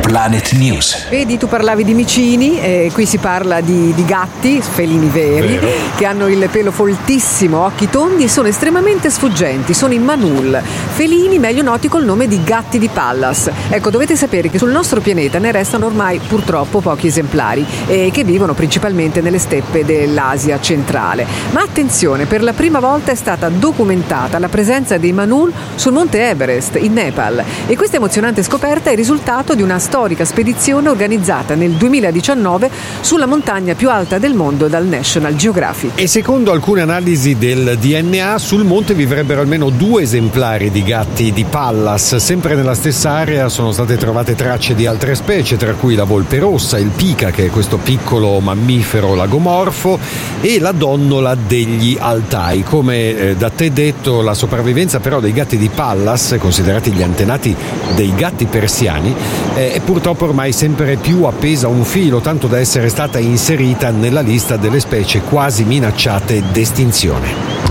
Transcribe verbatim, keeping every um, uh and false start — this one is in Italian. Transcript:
Planet News. Vedi, tu parlavi di micini, eh, qui si parla di, di gatti, felini veri, Vero. che hanno il pelo foltissimo, occhi tondi e sono estremamente sfuggenti. Sono i Manul, felini meglio noti col nome di gatti di Pallas. Ecco, dovete sapere che sul nostro pianeta ne restano ormai purtroppo pochi esemplari e che vivono principalmente nelle steppe dell'Asia centrale. Ma attenzione, per la prima volta è stata documentata la presenza dei Manul sul monte Everest in Nepal, e questa emozionante scoperta è il risultato di una storica spedizione organizzata nel duemiladiciannove sulla montagna più alta del mondo dal National Geographic. E secondo alcune analisi del D N A sul monte vivrebbero almeno due esemplari di gatti di Pallas. Sempre nella stessa area sono state trovate tracce di altre specie, tra cui la volpe rossa, il pica, che è questo piccolo mammifero lagomorfo, e la donnola degli Altai. Come eh, da te detto, la sopravvivenza però dei gatti di Pallas, considerati gli antenati dei gatti persiani, eh, è purtroppo ormai sempre più appesa a un filo, tanto da essere stata inserita nella lista delle specie quasi minacciate d'estinzione.